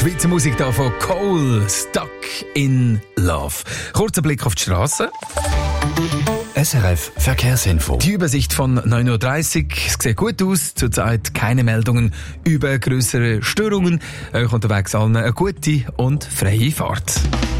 Schweizer Musik hier von Cole, Stuck in Love. Kurzer Blick auf die Straße. SRF Verkehrsinfo. Die Übersicht von 9.30 Uhr. Es sieht gut aus. Zurzeit keine Meldungen über grössere Störungen. Euch unterwegs allen eine gute und freie Fahrt.